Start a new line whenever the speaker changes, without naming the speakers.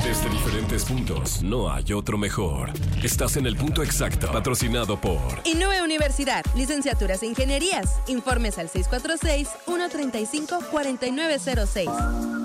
Desde diferentes puntos, no hay otro mejor. Estás en el punto exacto, patrocinado por
Inúe Universidad, licenciaturas e ingenierías. Informes al 646-135-4906.